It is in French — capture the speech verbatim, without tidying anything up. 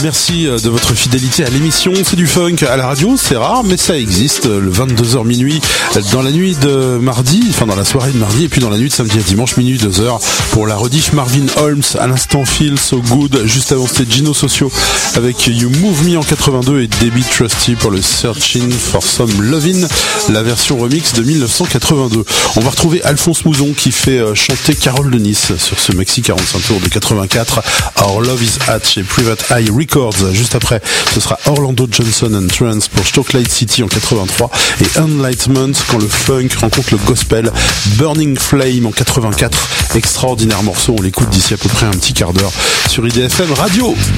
merci de votre fidélité à l'émission. C'est du funk à la radio, c'est rare, mais ça existe. Le vingt-deux heures minuit, dans la nuit de mardi, enfin dans la soirée de mardi, et puis dans la nuit de samedi à dimanche, minuit, deux heures, pour la rediff Marvin Holmes. À l'instant, Feel So Good. Juste avant, c'était Gino Socio avec You Move Me en quatre-vingt-deux et Debbie Trusty pour le Searching for Some Lovin', la version remix de dix-neuf cent quatre-vingt-deux. On va retrouver Alphonse Mouzon qui fait chanter Carole de Nice sur ce maxi quarante-cinq tours de quatre-vingt-quatre. Our Love Is At chez Private Eye Records. Juste après, ce sera Orlando Johnson and Trance pour Stocklight City en quatre-vingt-trois et Enlightenment quand le funk rencontre le gospel. Burning Flame en quatre-vingt-quatre. Extraordinaire morceau, on l'écoute d'ici à peu près un petit quart d'heure sur I D F M Radio.